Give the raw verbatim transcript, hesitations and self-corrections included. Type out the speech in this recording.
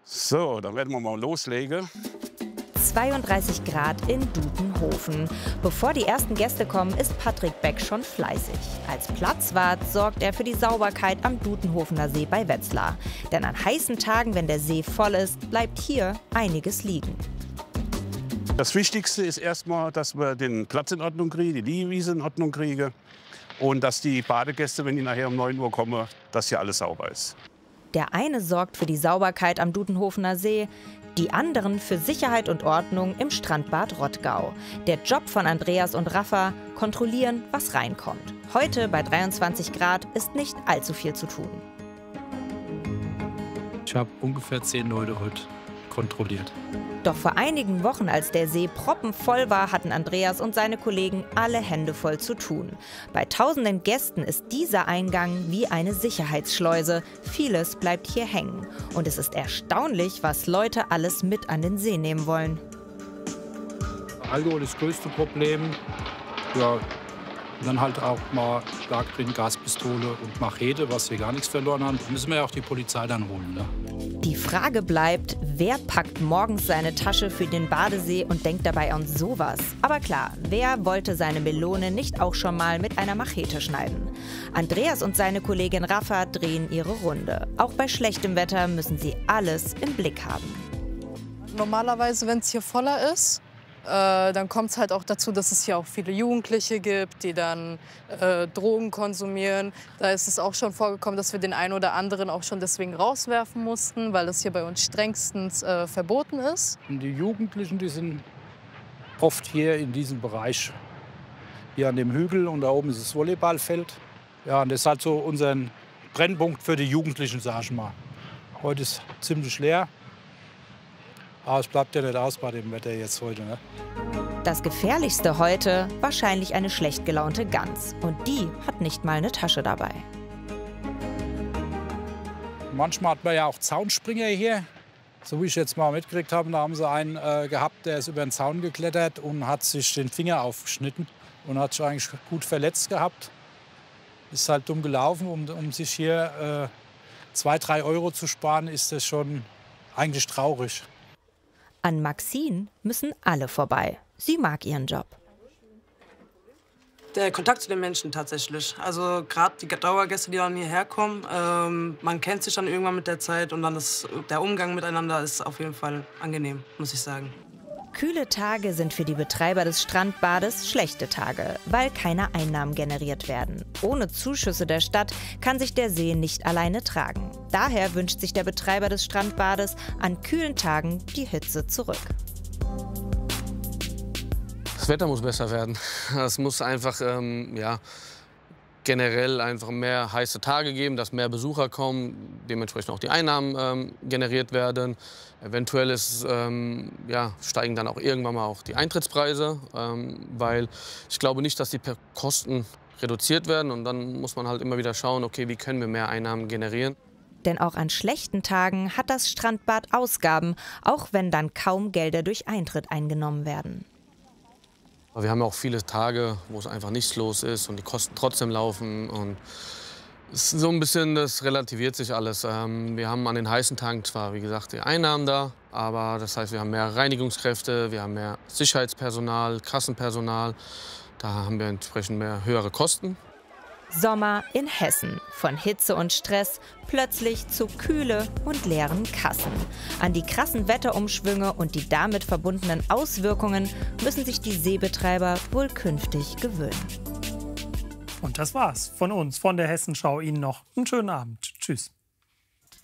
So, dann werden wir mal loslegen. zweiunddreißig Grad in Dudenhofen. Bevor die ersten Gäste kommen, ist Patrick Beck schon fleißig. Als Platzwart sorgt er für die Sauberkeit am Dudenhofener See bei Wetzlar. Denn an heißen Tagen, wenn der See voll ist, bleibt hier einiges liegen. Das Wichtigste ist erstmal, dass wir den Platz in Ordnung kriegen, die Liegewiese in Ordnung kriegen. Und dass die Badegäste, wenn die nachher um neun Uhr kommen, dass hier alles sauber ist. Der eine sorgt für die Sauberkeit am Dudenhofener See, die anderen für Sicherheit und Ordnung im Strandbad Rottgau. Der Job von Andreas und Rafa: kontrollieren, was reinkommt. Heute bei dreiundzwanzig Grad ist nicht allzu viel zu tun. Ich habe ungefähr zehn Leute heute kontrolliert. Doch vor einigen Wochen, als der See proppenvoll war, hatten Andreas und seine Kollegen alle Hände voll zu tun. Bei tausenden Gästen ist dieser Eingang wie eine Sicherheitsschleuse. Vieles bleibt hier hängen. Und es ist erstaunlich, was Leute alles mit an den See nehmen wollen. Alkohol ist das größte Problem. Ja, und dann halt auch mal Schlagring, Gaspistole und Machete, was wir gar nichts verloren haben. Da müssen wir ja auch die Polizei dann holen. Ne? Die Frage bleibt, wer packt morgens seine Tasche für den Badesee und denkt dabei an sowas? Aber klar, wer wollte seine Melone nicht auch schon mal mit einer Machete schneiden? Andreas und seine Kollegin Rafa drehen ihre Runde. Auch bei schlechtem Wetter müssen sie alles im Blick haben. Normalerweise, wenn es hier voller ist, Äh, dann kommt es halt auch dazu, dass es hier auch viele Jugendliche gibt, die dann äh, Drogen konsumieren. Da ist es auch schon vorgekommen, dass wir den einen oder anderen auch schon deswegen rauswerfen mussten, weil es hier bei uns strengstens äh, verboten ist. Und die Jugendlichen, die sind oft hier in diesem Bereich, hier an dem Hügel, und da oben ist das Volleyballfeld. Ja, und das ist halt so unser Brennpunkt für die Jugendlichen, sag ich mal. Heute ist ziemlich leer. Aber es bleibt ja nicht aus bei dem Wetter jetzt heute. Ne? Das Gefährlichste heute, wahrscheinlich eine schlecht gelaunte Gans. Und die hat nicht mal eine Tasche dabei. Manchmal hat man ja auch Zaunspringer hier. So wie ich jetzt mal mitgekriegt habe, da haben sie einen äh, gehabt, der ist über den Zaun geklettert und hat sich den Finger aufgeschnitten. Und hat sich eigentlich gut verletzt gehabt. Ist halt dumm gelaufen, um, um sich hier äh, zwei, drei Euro zu sparen, ist das schon eigentlich traurig. An Maxine müssen alle vorbei. Sie mag ihren Job. Der Kontakt zu den Menschen tatsächlich. Also gerade die Dauergäste, die dann hierher kommen, ähm, man kennt sich dann irgendwann mit der Zeit und dann ist der Umgang miteinander ist auf jeden Fall angenehm, muss ich sagen. Kühle Tage sind für die Betreiber des Strandbades schlechte Tage, weil keine Einnahmen generiert werden. Ohne Zuschüsse der Stadt kann sich der See nicht alleine tragen. Daher wünscht sich der Betreiber des Strandbades an kühlen Tagen die Hitze zurück. Das Wetter muss besser werden. Es muss einfach ähm, ja, generell einfach mehr heiße Tage geben, dass mehr Besucher kommen, dementsprechend auch die Einnahmen ähm, generiert werden. Eventuell ist, ähm, ja, steigen dann auch irgendwann mal auch die Eintrittspreise, ähm, weil ich glaube nicht, dass die per Kosten reduziert werden. Und dann muss man halt immer wieder schauen, okay, wie können wir mehr Einnahmen generieren. Denn auch an schlechten Tagen hat das Strandbad Ausgaben, auch wenn dann kaum Gelder durch Eintritt eingenommen werden. Wir haben auch viele Tage, wo es einfach nichts los ist und die Kosten trotzdem laufen. Und es ist so ein bisschen, das relativiert sich alles. Ähm, wir haben an den heißen Tagen zwar, wie gesagt, die Einnahmen da, aber das heißt, wir haben mehr Reinigungskräfte, wir haben mehr Sicherheitspersonal, Kassenpersonal. Da haben wir entsprechend mehr höhere Kosten. Sommer in Hessen. Von Hitze und Stress plötzlich zu Kühle und leeren Kassen. An die krassen Wetterumschwünge und die damit verbundenen Auswirkungen müssen sich die Seebetreiber wohl künftig gewöhnen. Und das war's von uns, von der Hessenschau. Ihnen noch einen schönen Abend. Tschüss.